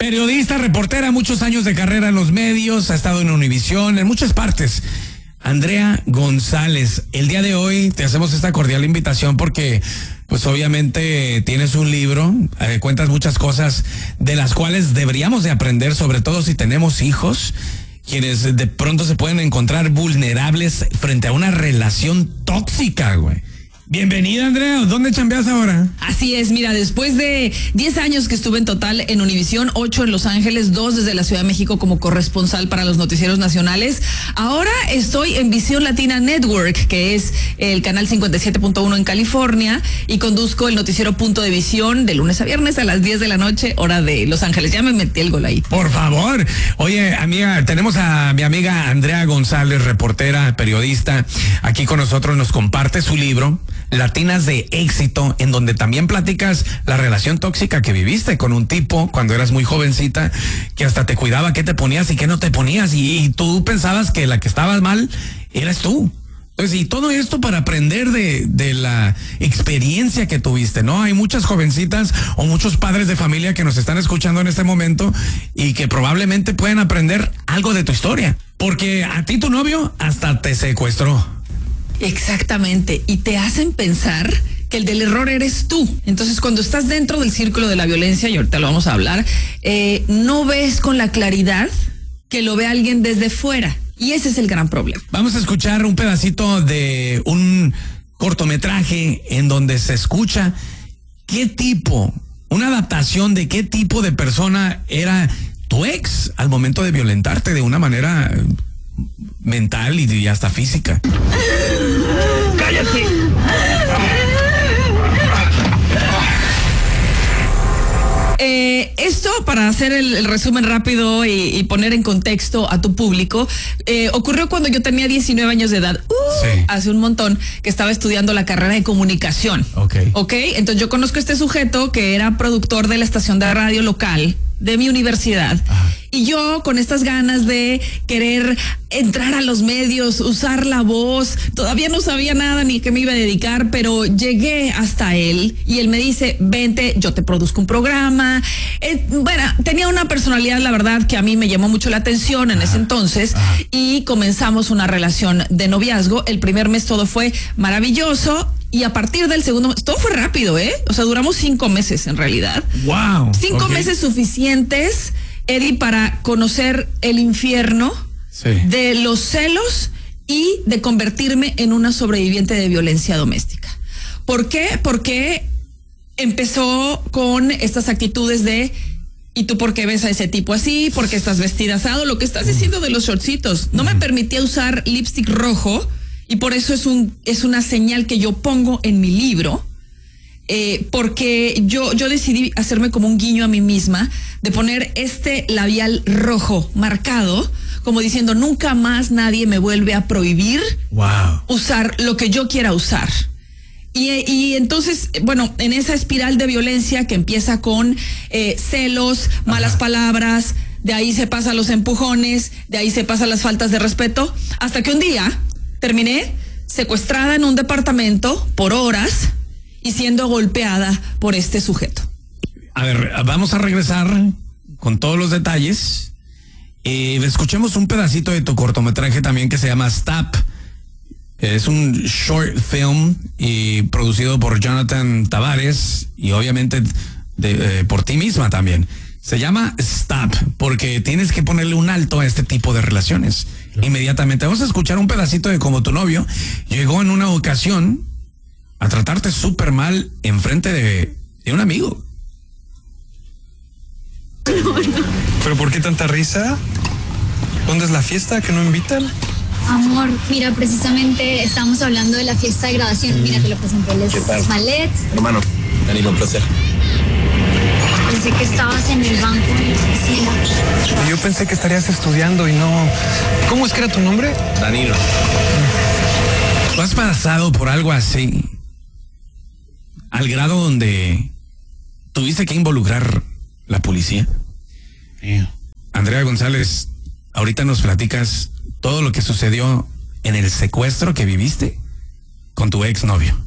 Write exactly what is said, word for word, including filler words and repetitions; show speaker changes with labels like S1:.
S1: Periodista, reportera, muchos años de carrera en los medios, ha estado en Univisión, en muchas partes. Andrea González, el día de hoy te hacemos esta cordial invitación porque, pues obviamente tienes un libro, eh, cuentas muchas cosas de las cuales deberíamos de aprender, sobre todo si tenemos hijos, quienes de pronto se pueden encontrar vulnerables frente a una relación tóxica, güey. Bienvenida, Andrea. ¿Dónde chambeas ahora?
S2: Así es, mira, después de diez años que estuve en total en Univisión, ocho en Los Ángeles, dos desde la Ciudad de México como corresponsal para los noticieros nacionales, ahora estoy en Visión Latina Network, que es el canal cincuenta y siete punto uno en California, y conduzco el noticiero Punto de Visión de lunes a viernes a las diez de la noche, hora de Los Ángeles. Ya me metí el gol ahí.
S1: Por favor. Oye, amiga, tenemos a mi amiga Andrea González, reportera, periodista, aquí con nosotros. Nos comparte su libro, Latinas de Éxito, en donde también platicas la relación tóxica que viviste con un tipo cuando eras muy jovencita, que hasta te cuidaba qué te ponías y qué no te ponías, y, y tú pensabas que la que estabas mal eras tú. Entonces, y todo esto para aprender de, de la experiencia que tuviste, ¿no? Hay muchas jovencitas o muchos padres de familia que nos están escuchando en este momento y que probablemente pueden aprender algo de tu historia, porque a ti tu novio hasta te secuestró.
S2: Exactamente, y te hacen pensar que el del error eres tú. Entonces, cuando estás dentro del círculo de la violencia, y ahorita lo vamos a hablar, eh, no ves con la claridad que lo ve alguien desde fuera, y ese es el gran problema.
S1: Vamos a escuchar un pedacito de un cortometraje en donde se escucha qué tipo, una adaptación de qué tipo de persona era tu ex al momento de violentarte de una manera mental y hasta física.
S3: ¡Cállate!
S2: Eh, esto, para hacer el, el resumen rápido y, y poner en contexto a tu público, eh, ocurrió cuando yo tenía diecinueve años de edad, uh, sí. hace un montón, que estaba estudiando la carrera de comunicación.
S1: Ok.
S2: Ok, entonces yo conozco a este sujeto que era productor de la estación de radio local de mi universidad. Ajá. Y yo, con estas ganas de querer entrar a los medios, usar la voz, todavía no sabía nada ni qué me iba a dedicar, pero llegué hasta él y él me dice, vente, yo te produzco un programa. Eh, bueno, tenía una personalidad, la verdad, que a mí me llamó mucho la atención en ese entonces, y comenzamos una relación de noviazgo. El primer mes todo fue maravilloso. Y a partir del segundo mes, todo fue rápido, ¿eh? O sea, duramos cinco meses en realidad.
S1: Wow.
S2: Cinco okay. meses suficientes, Eddie, para conocer el infierno sí. de los celos y de convertirme en una sobreviviente de violencia doméstica. ¿Por qué? Porque empezó con estas actitudes de, ¿y tú por qué ves a ese tipo así? ¿Por qué estás vestida asado? Lo que estás diciendo de los shortcitos. No me permitía usar lipstick rojo. Y por eso es un es una señal que yo pongo en mi libro, eh, porque yo, yo decidí hacerme como un guiño a mí misma de poner este labial rojo marcado, como diciendo, nunca más nadie me vuelve a prohibir wow. usar lo que yo quiera usar. Y, y entonces, bueno, en esa espiral de violencia que empieza con eh, celos, malas Ajá. palabras, de ahí se pasa a los empujones, de ahí se pasa a las faltas de respeto, hasta que un día terminé secuestrada en un departamento por horas y siendo golpeada por este sujeto.
S1: A ver, vamos a regresar con todos los detalles. Eh, escuchemos un pedacito de tu cortometraje también que se llama Stop. Es un short film y producido por Jonathan Tavares y obviamente de, eh, por ti misma también. Se llama Stop porque tienes que ponerle un alto a este tipo de relaciones. Claro. Inmediatamente. Vamos a escuchar un pedacito de cómo tu novio llegó en una ocasión a tratarte súper mal enfrente de, de un amigo.
S4: No, no. ¿Pero por qué tanta risa? ¿Dónde es la fiesta que no invitan?
S5: Amor, mira, precisamente estamos hablando de la fiesta de graduación. Mm. Mira, te lo presenté, les Malet.
S6: Hermano, Danilo, un placer.
S5: Pensé que estabas en el banco en la oficina.
S4: Yo pensé que estarías estudiando y no... ¿Cómo es que era tu nombre?
S6: Danilo.
S1: ¿Tú has pasado por algo así? Al grado donde tuviste que involucrar la policía.
S6: Yeah.
S1: Andrea González, ahorita nos platicas todo lo que sucedió en el secuestro que viviste con tu exnovio.